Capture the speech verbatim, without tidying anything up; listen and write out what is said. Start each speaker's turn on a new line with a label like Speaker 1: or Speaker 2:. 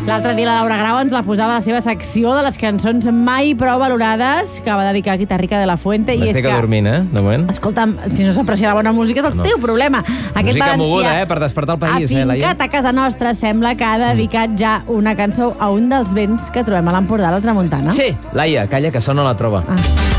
Speaker 1: L'altre dia la Laura Grau ens la posava a la seva secció de les cançons mai prou valorades que va dedicar a Guitarrica de la Fuente.
Speaker 2: M'estic adormint, eh, de moment.
Speaker 1: Escolta'm, si no s'aprecia la bona música és el
Speaker 2: No.
Speaker 1: teu problema. Aquest
Speaker 2: Música
Speaker 1: valencià,
Speaker 2: moguda, eh, per despertar el país, eh, Laia?
Speaker 1: afincat a casa nostra, sembla que ha dedicat ja una cançó a un dels vents que trobem a l'Empordà, a la Tramuntana.
Speaker 2: Sí, Laia, calla, que sona la trova.
Speaker 1: Ah.